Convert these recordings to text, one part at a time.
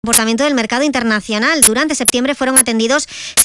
Comportamiento del mercado internacional. Durante septiembre fueron atendidos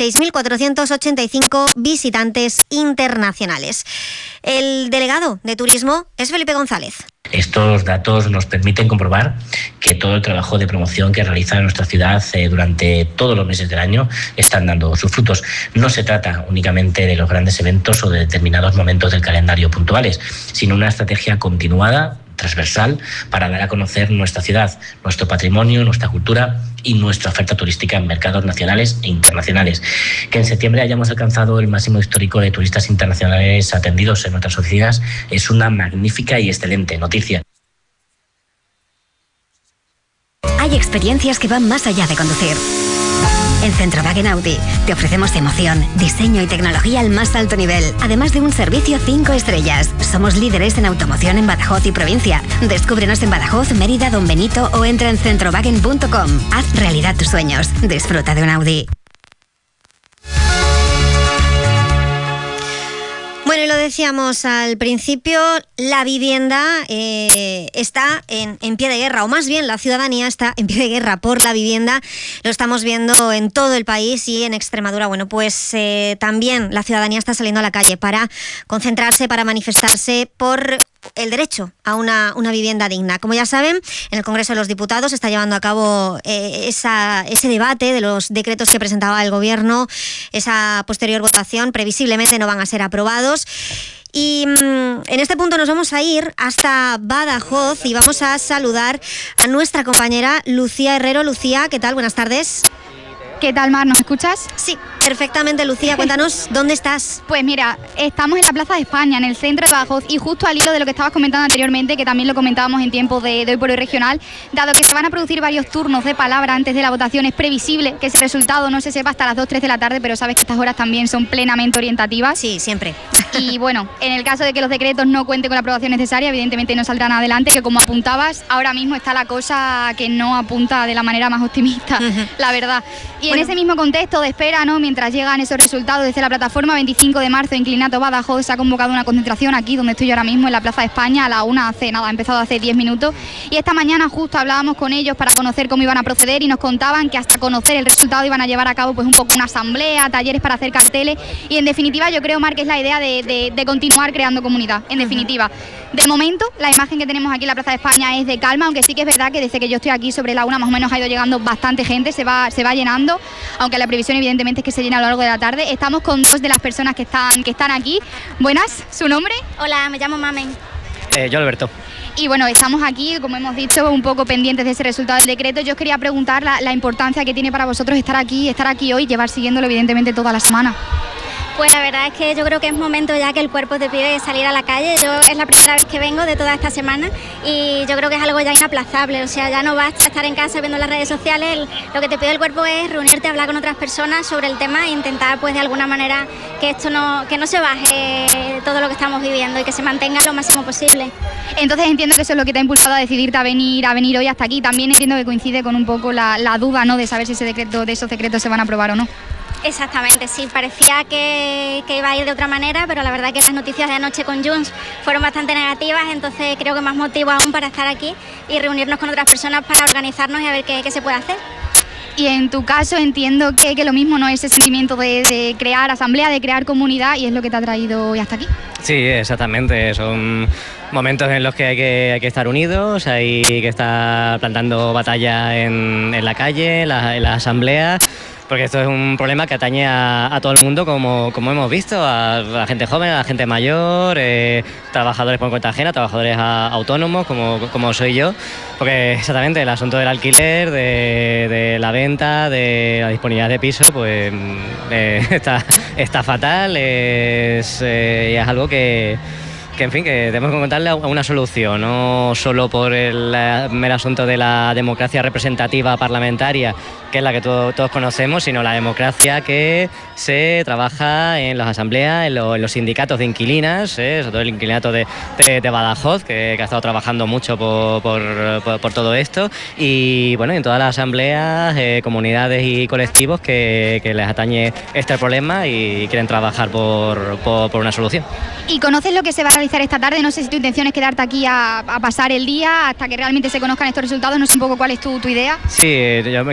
6.485 visitantes internacionales. El delegado de turismo es Felipe González. Estos datos nos permiten comprobar que todo el trabajo de promoción que realiza nuestra ciudad durante todos los meses del año están dando sus frutos. No se trata únicamente de los grandes eventos o de determinados momentos del calendario puntuales, sino una estrategia continuada, transversal, para dar a conocer nuestra ciudad, nuestro patrimonio, nuestra cultura y nuestra oferta turística en mercados nacionales e internacionales. Que en septiembre hayamos alcanzado el máximo histórico de turistas internacionales atendidos en nuestras oficinas es una magnífica y excelente noticia. Hay experiencias que van más allá de conducir. En Centrowagen Audi te ofrecemos emoción, diseño y tecnología al más alto nivel, además de un servicio 5 estrellas. Somos líderes en automoción en Badajoz y provincia. Descúbrenos en Badajoz, Mérida, Don Benito o entra en centrowagen.com. Haz realidad tus sueños. Disfruta de un Audi. Bueno, y lo decíamos al principio, la vivienda está en pie de guerra, o más bien la ciudadanía está en pie de guerra por la vivienda. Lo estamos viendo en todo el país y en Extremadura. Bueno, pues también la ciudadanía está saliendo a la calle para concentrarse, para manifestarse por el derecho a una vivienda digna. Como ya saben, en el Congreso de los Diputados se está llevando a cabo ese debate de los decretos que presentaba el Gobierno. Esa posterior votación previsiblemente no van a ser aprobados. Y en este punto nos vamos a ir hasta Badajoz y vamos a saludar a nuestra compañera Lucía Herrero. Lucía, ¿qué tal? Buenas tardes. ¿Qué tal, Mar? ¿Nos escuchas? Sí, perfectamente, Lucía. Cuéntanos, ¿dónde estás? Pues mira, estamos en la Plaza de España, en el centro de Badajoz, y justo al hilo de lo que estabas comentando anteriormente, que también lo comentábamos en tiempos de Hoy por Hoy Regional, dado que se van a producir varios turnos de palabra antes de la votación, es previsible que ese resultado no se sepa hasta las 2-3 de la tarde, pero sabes que estas horas también son plenamente orientativas. Sí, siempre. Y bueno, en el caso de que los decretos no cuenten con la aprobación necesaria, evidentemente no saldrán adelante, que como apuntabas, ahora mismo está la cosa que no apunta de la manera más optimista, la verdad. Y en ese mismo contexto de espera, ¿no?, mientras llegan esos resultados desde la plataforma 25 de marzo, Inclinato Badajoz, se ha convocado una concentración aquí donde estoy yo ahora mismo, en la Plaza de España, a la 1 ha empezado hace 10 minutos. Y esta mañana justo hablábamos con ellos para conocer cómo iban a proceder y nos contaban que hasta conocer el resultado iban a llevar a cabo pues un poco una asamblea, talleres para hacer carteles y en definitiva yo creo, Mar, que es la idea de continuar creando comunidad, en definitiva. De momento, la imagen que tenemos aquí en la Plaza de España es de calma, aunque sí que es verdad que desde que yo estoy aquí sobre la 1 más o menos ha ido llegando bastante gente, se va llenando, aunque la previsión evidentemente es que se llene a lo largo de la tarde. Estamos con dos de las personas que están aquí. Buenas, ¿su nombre? Hola, me llamo Mamen. Yo, Alberto. Y bueno, estamos aquí, como hemos dicho, un poco pendientes de ese resultado del decreto. Yo os quería preguntar la importancia que tiene para vosotros estar aquí hoy, llevar siguiéndolo evidentemente toda la semana. Pues la verdad es que yo creo que es momento ya que el cuerpo te pide salir a la calle. Yo es la primera vez que vengo de toda esta semana y yo creo que es algo ya inaplazable. O sea, ya no basta estar en casa viendo las redes sociales. Lo que te pide el cuerpo es reunirte, hablar con otras personas sobre el tema e intentar, pues de alguna manera, que esto que no se baje todo lo que estamos viviendo y que se mantenga lo máximo posible. Entonces entiendo que eso es lo que te ha impulsado a decidirte a venir hoy hasta aquí. También entiendo que coincide con un poco la duda, ¿no?, de saber si esos decretos se van a aprobar o no. Exactamente, sí, parecía que iba a ir de otra manera, pero la verdad que las noticias de anoche con Junts fueron bastante negativas, entonces creo que más motivo aún para estar aquí y reunirnos con otras personas para organizarnos y a ver qué se puede hacer. Y en tu caso entiendo que lo mismo, ¿no?, ese sentimiento de crear asamblea, de crear comunidad, y es lo que te ha traído hoy hasta aquí. Sí, exactamente, son momentos en los que hay que estar unidos, hay que estar plantando batalla en la calle, en la asamblea, porque esto es un problema que atañe a todo el mundo, como hemos visto, a la gente joven, a la gente mayor, trabajadores por cuenta ajena, trabajadores autónomos, como soy yo, porque exactamente el asunto del alquiler, de la venta, de la disponibilidad de piso, pues está fatal, es algo que en fin, que tenemos que encontrarle una solución, no solo por el mero asunto de la democracia representativa parlamentaria, que es la que todos conocemos, sino la democracia que se trabaja en las asambleas, en los sindicatos de inquilinas, sobre todo el inquilinato de Badajoz, que ha estado trabajando mucho por todo esto, y bueno, en todas las asambleas, comunidades y colectivos que les atañe este problema y quieren trabajar por una solución. ¿Y conoces lo que se va a realizar esta tarde? No sé si tu intención es quedarte aquí a pasar el día hasta que realmente se conozcan estos resultados, no sé un poco cuál es tu idea. Sí, yo me